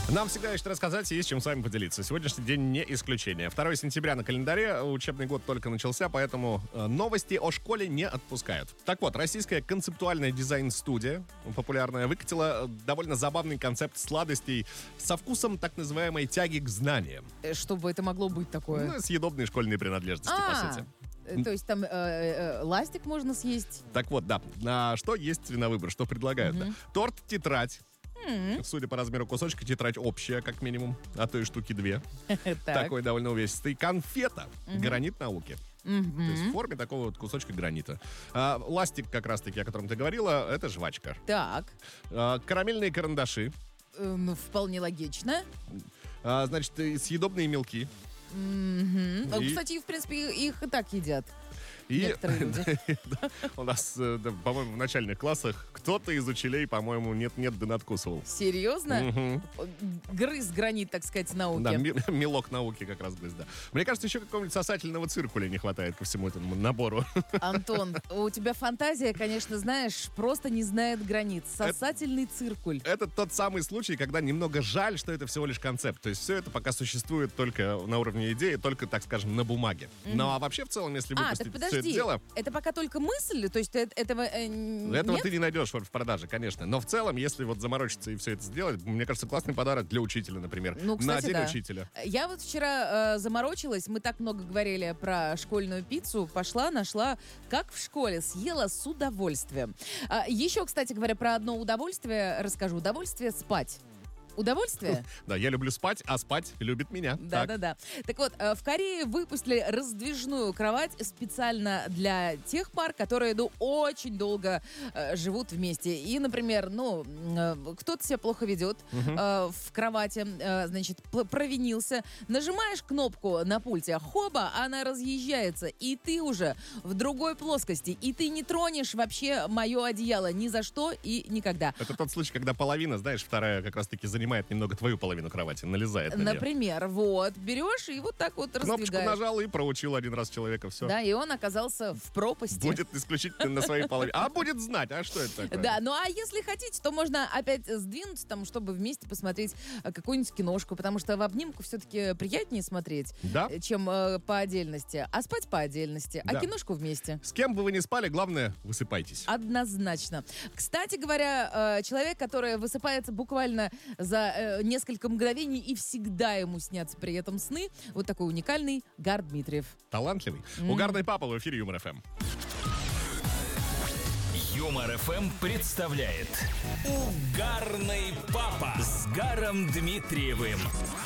Нам всегда есть что рассказать и есть чем с вами поделиться. Сегодняшний день не исключение. 2 сентября на календаре, учебный год только начался, поэтому новости о школе не отпускают. Так вот, российская концептуальная дизайн-студия, популярная, выкатила довольно забавный концепт сладостей со вкусом так называемой тяги к знаниям. Что бы это могло быть такое? Ну, съедобные школьные принадлежности, по сути. То есть там ластик можно съесть? Так вот, да. Что есть на выбор, что предлагают? Да? Торт-тетрадь. Судя по размеру кусочка, тетрадь общая, как минимум, а то и штуки 2. Такой довольно увесистый. Конфета. Гранит науки. То есть в форме такого вот кусочка гранита. Ластик, как раз-таки, о котором ты говорила, это жвачка. Так. Карамельные карандаши. Вполне логично. Значит, съедобные мелки. Кстати, в принципе, их и так едят. И некоторые люди. У нас, по-моему, в начальных классах кто-то из учителей, по-моему, нет-нет, да надкусывал. Серьезно? Грыз гранит, так сказать, науки. Да, мелок науки как раз грыз, да. Мне кажется, еще какого-нибудь сосательного циркуля не хватает ко всему этому набору. Антон, у тебя фантазия, конечно, знаешь, просто не знает границ. Сосательный циркуль. Это тот самый случай, когда немного жаль, что это всего лишь концепт. То есть все это пока существует только на уровне идеи, только, так скажем, на бумаге. Ну а вообще в целом, если выпустить все это дело... Это пока только мысль? То есть этого нет? Ты не найдешь в продаже, конечно. Но в целом, если вот заморочиться и все это сделать, мне кажется, классный подарок для учителя, например. Ну, кстати, на день учителя. Я вот вчера заморочилась, мы так много говорили про школьную пиццу, пошла, нашла, как в школе, съела с удовольствием. Еще, кстати говоря, про одно удовольствие расскажу. Удовольствие спать. Удовольствие? Да, я люблю спать, а спать любит меня. Да. Так вот, в Корее выпустили раздвижную кровать специально для тех пар, которые, очень долго живут вместе. И, например, кто-то себя плохо ведет в кровати, значит, провинился. Нажимаешь кнопку на пульте, хоба, она разъезжается, и ты уже в другой плоскости, и ты не тронешь вообще мое одеяло ни за что и никогда. Это тот случай, когда половина, знаешь, вторая как раз-таки занимает немного твою половину кровати, налезает на нее. Например, берешь и вот так вот раздвигаешь. Кнопочку нажал и проучил один раз человека, все. Да, и он оказался в пропасти. Будет исключительно на своей половине. А будет знать, а что это такое? Да, а если хотите, то можно опять сдвинуться, чтобы вместе посмотреть какую-нибудь киношку, потому что в обнимку все-таки приятнее смотреть, чем по отдельности. А спать по отдельности, а киношку вместе. С кем бы вы ни спали, главное, высыпайтесь. Однозначно. Кстати говоря, человек, который высыпается буквально за несколько мгновений и всегда ему снятся при этом сны, вот такой уникальный Гар Дмитриев. Талантливый. Угарный папа в эфире Юмор ФМ. Юмор ФМ представляет Угарный папа с Гаром Дмитриевым.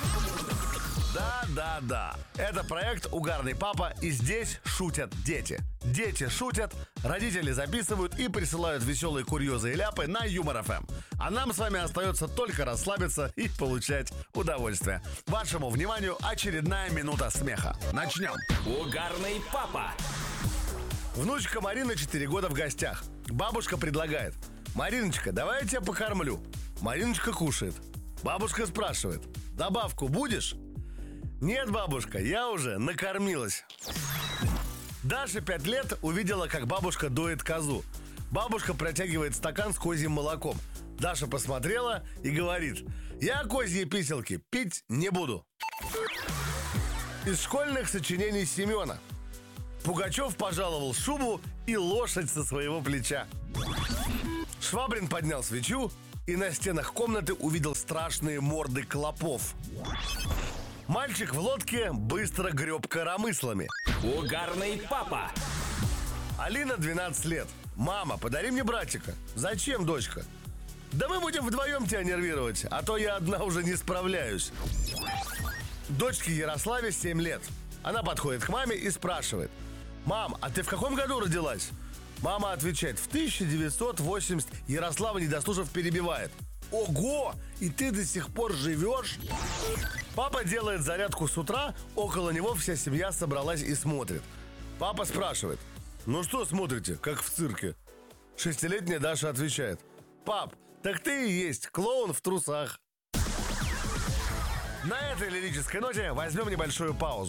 Да. Это проект «Угарный папа», и здесь шутят дети. Дети шутят, родители записывают и присылают веселые курьезы и ляпы на Юмор ФМ. А нам с вами остается только расслабиться и получать удовольствие. Вашему вниманию очередная минута смеха. Начнем. Угарный папа. Внучка Марина 4 года в гостях. Бабушка предлагает: «Мариночка, давай я тебя покормлю». Мариночка кушает. Бабушка спрашивает: «Добавку будешь?» «Нет, бабушка, я уже накормилась». Даша 5 лет увидела, как бабушка доит козу. Бабушка протягивает стакан с козьим молоком. Даша посмотрела и говорит: «Я козьи писелки пить не буду». Из школьных сочинений Семена. Пугачев пожаловал шубу и лошадь со своего плеча. Швабрин поднял свечу и на стенах комнаты увидел страшные морды клопов. Мальчик в лодке быстро греб коромыслами. Угарный папа. Алина 12 лет. «Мама, подари мне братика». «Зачем, дочка?» «Да мы будем вдвоем тебя нервировать, а то я одна уже не справляюсь». Дочке Ярославе 7 лет. Она подходит к маме и спрашивает: «Мам, а ты в каком году родилась?» Мама отвечает: «В 1980». Ярослава, не дослушав, перебивает: «Ого! И ты до сих пор живешь?» Папа делает зарядку с утра, около него вся семья собралась и смотрит. Папа спрашивает: «Ну что смотрите, как в цирке?» 6-летняя Даша отвечает: «Пап, так ты и есть клоун в трусах». На этой лирической ноте возьмем небольшую паузу. К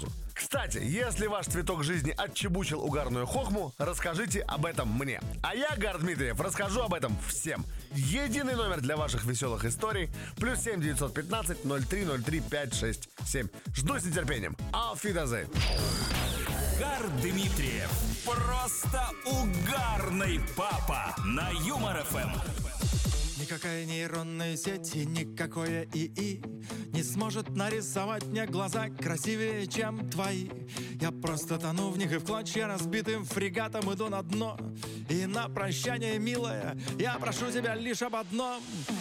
Кстати, если ваш цветок жизни отчебучил угарную хохму, расскажите об этом мне. А я, Гар Дмитриев, расскажу об этом всем. Единый номер для ваших веселых историй. +7 915 0303 567. Жду с нетерпением. Auf Wiedersehen. Гар Дмитриев. Просто угарный папа на Юмор ФМ. Никакая нейронная сеть и никакое ИИ не сможет нарисовать мне глаза красивее, чем твои. Я просто тону в них и в клочья разбитым фрегатом иду на дно. И на прощание, милая, я прошу тебя лишь об одном.